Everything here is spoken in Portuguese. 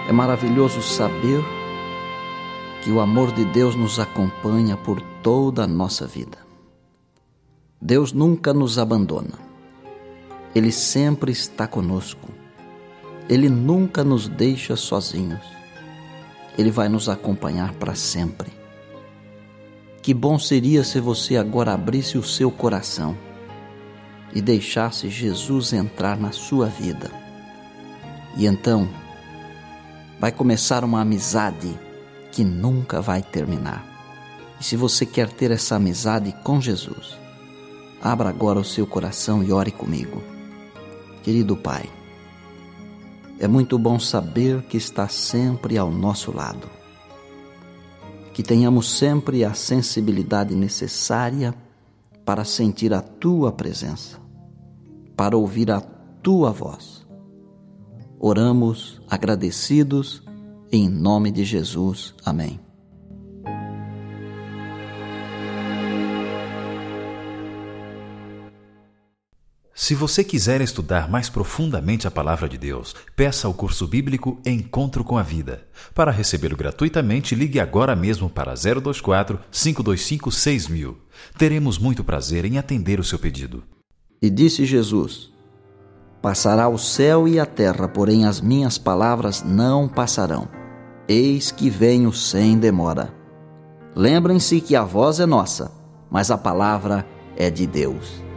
É maravilhoso saber que o amor de Deus nos acompanha por toda a nossa vida. Deus nunca nos abandona. Ele sempre está conosco. Ele nunca nos deixa sozinhos. Ele vai nos acompanhar para sempre. Que bom seria se você agora abrisse o seu coração e deixasse Jesus entrar na sua vida. E então, vai começar uma amizade que nunca vai terminar. E se você quer ter essa amizade com Jesus, abra agora o seu coração e ore comigo. Querido Pai, é muito bom saber que está sempre ao nosso lado. Que tenhamos sempre a sensibilidade necessária para sentir a Tua presença, para ouvir a Tua voz. Oramos agradecidos em nome de Jesus. Amém. Se você quiser estudar mais profundamente a Palavra de Deus, peça ao curso bíblico Encontro com a Vida. Para recebê-lo gratuitamente, ligue agora mesmo para 024-525-6000. Teremos muito prazer em atender o seu pedido. E disse Jesus: Passará o céu e a terra, porém as minhas palavras não passarão. Eis que venho sem demora. Lembrem-se que a voz é nossa, mas a palavra é de Deus.